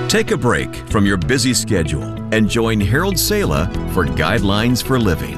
Take a break from your busy schedule and join Harold Sala for Guidelines for Living.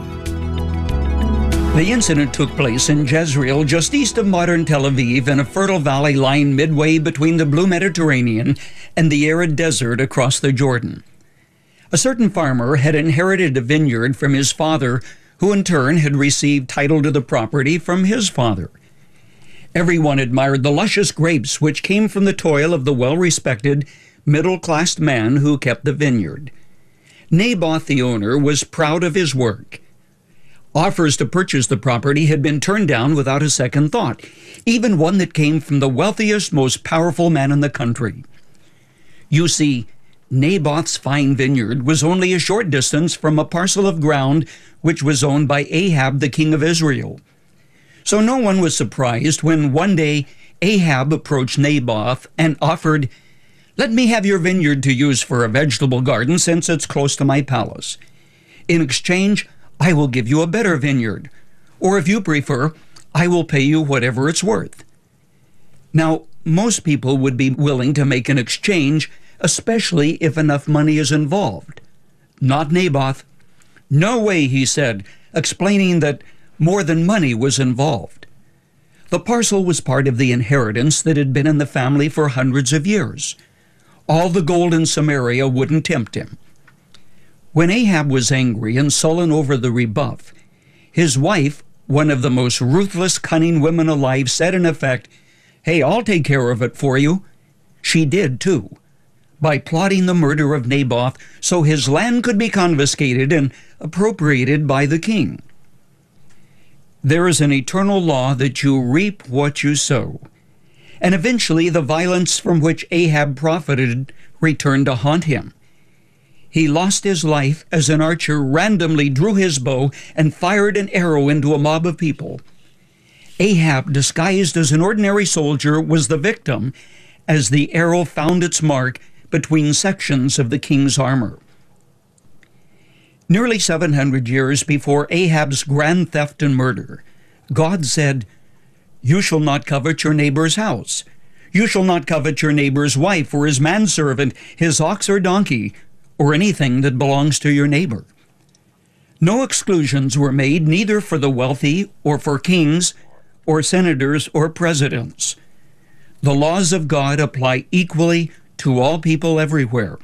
The incident took place in Jezreel, just east of modern Tel Aviv, in a fertile valley lying midway between the blue Mediterranean and the arid desert across the Jordan. A certain farmer had inherited a vineyard from his father, who in turn had received title to the property from his father. Everyone admired the luscious grapes which came from the toil of the well-respected, middle-class man who kept the vineyard. Naboth, the owner, was proud of his work. Offers to purchase the property had been turned down without a second thought, even one that came from the wealthiest, most powerful man in the country. You see, Naboth's fine vineyard was only a short distance from a parcel of ground which was owned by Ahab, the king of Israel. So no one was surprised when one day Ahab approached Naboth and offered, "Let me have your vineyard to use for a vegetable garden since it's close to my palace. In exchange, I will give you a better vineyard, or if you prefer, I will pay you whatever it's worth." Now, most people would be willing to make an exchange, especially if enough money is involved. Not Naboth. "No way," he said, explaining that more than money was involved. The parcel was part of the inheritance that had been in the family for hundreds of years. All the gold in Samaria wouldn't tempt him. When Ahab was angry and sullen over the rebuff, his wife, one of the most ruthless, cunning women alive, said in effect, "Hey, I'll take care of it for you." She did too, by plotting the murder of Naboth so his land could be confiscated and appropriated by the king. There is an eternal law that you reap what you sow. And eventually the violence from which Ahab profited returned to haunt him. He lost his life as an archer randomly drew his bow and fired an arrow into a mob of people. Ahab, disguised as an ordinary soldier, was the victim as the arrow found its mark between sections of the king's armor. Nearly 700 years before Ahab's grand theft and murder, God said, "You shall not covet your neighbor's house. You shall not covet your neighbor's wife or his manservant, his ox or donkey, or anything that belongs to your neighbor." No exclusions were made, neither for the wealthy or for kings or senators or presidents. The laws of God apply equally to all people everywhere.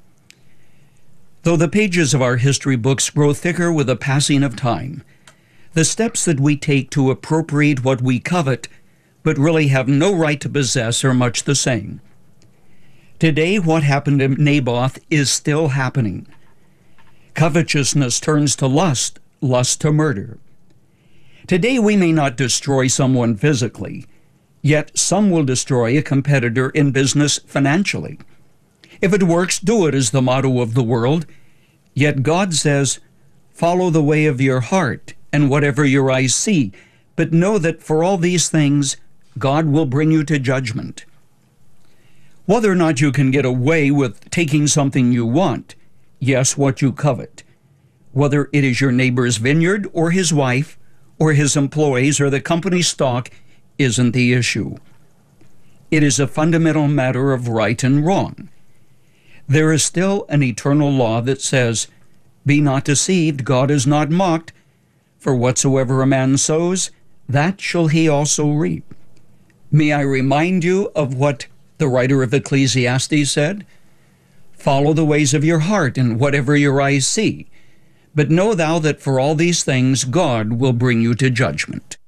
Though the pages of our history books grow thicker with the passing of time, the steps that we take to appropriate what we covet but really have no right to possess are much the same. Today, what happened to Naboth is still happening. Covetousness turns to lust, lust to murder. Today, we may not destroy someone physically, yet some will destroy a competitor in business financially. If it works, do it is the motto of the world. Yet God says, "Follow the way of your heart and whatever your eyes see, but know that for all these things, God will bring you to judgment." Whether or not you can get away with taking something you want, yes, what you covet, whether it is your neighbor's vineyard or his wife or his employees or the company's stock, isn't the issue. It is a fundamental matter of right and wrong. There is still an eternal law that says, "Be not deceived, God is not mocked, for whatsoever a man sows, that shall he also reap." May I remind you of what the writer of Ecclesiastes said? "Follow the ways of your heart and whatever your eyes see. But know thou that for all these things God will bring you to judgment."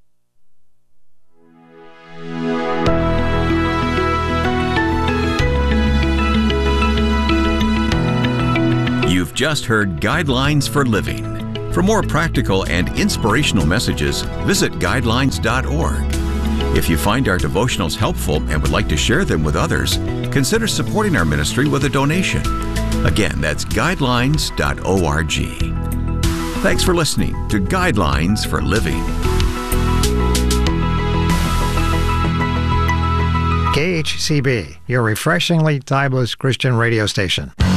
You've just heard Guidelines for Living. For more practical and inspirational messages, visit guidelines.org. If you find our devotionals helpful and would like to share them with others, consider supporting our ministry with a donation. Again, that's guidelines.org. Thanks for listening to Guidelines for Living. KHCB, your refreshingly timeless Christian radio station.